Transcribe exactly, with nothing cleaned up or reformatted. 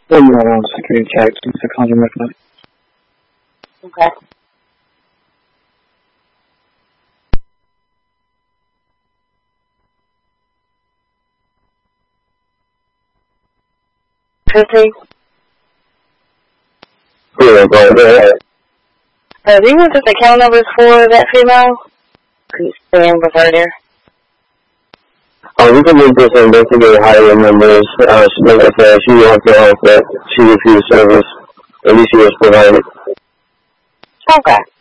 One more on security check. Please second your record. Okay. Fifty. Yeah, go ahead. Uh, do you want the account numbers for that female? Can you stay in with her there? Um, we can make this investigate higher numbers. Uh, she, like I said, she wants to help that she refused service. At least she was provided. Okay.